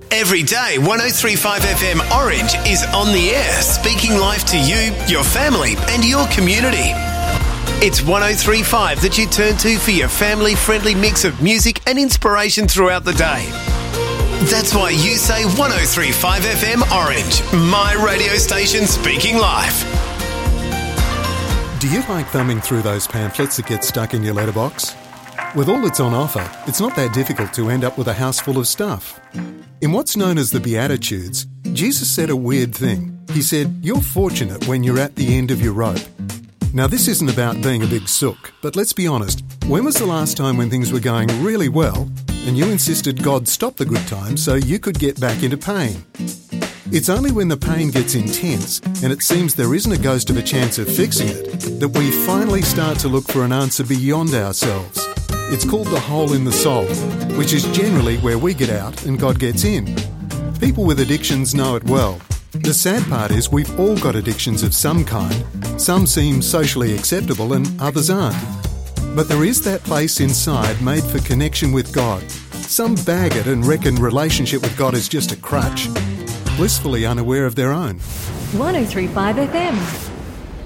Every day, 103.5 FM Orange is on the air, speaking life to you, your family and your community. It's 103.5 that you turn to for your family-friendly mix of music and inspiration throughout the day. That's why you say 103.5 FM Orange, my radio station speaking life. Do you like thumbing through those pamphlets that get stuck in your letterbox? With all that's on offer, it's not that difficult to end up with a house full of stuff. In what's known as the Beatitudes, Jesus said a weird thing. He said, "You're fortunate when you're at the end of your rope." Now, this isn't about being a big sook, but let's be honest, when was the last time when things were going really well and you insisted God stop the good times so you could get back into pain? It's only when the pain gets intense and it seems there isn't a ghost of a chance of fixing it that we finally start to look for an answer beyond ourselves. It's called the hole in the soul, which is generally where we get out and God gets in. People with addictions know it well. The sad part is we've all got addictions of some kind. Some seem socially acceptable and others aren't. But there is that place inside made for connection with God. Some bag it and reckon relationship with God is just a crutch, blissfully unaware of their own. 103.5 FM.